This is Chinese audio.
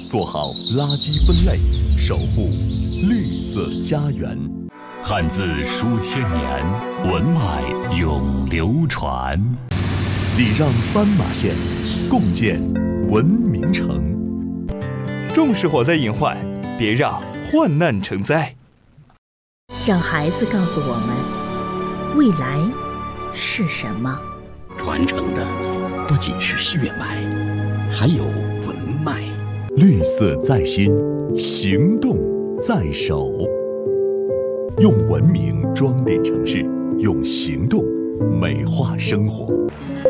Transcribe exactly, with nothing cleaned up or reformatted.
做好垃圾分类，守护绿色家园。汉字书千年，文脉永流传。礼让斑马线，共建文明城。 重视火灾隐患，别让患难成灾。 让孩子告诉我们，未来是什么？ 传承的不仅是血脉，还有文脉。 绿色在心，行动在手。用文明装点城市，用行动美化生活。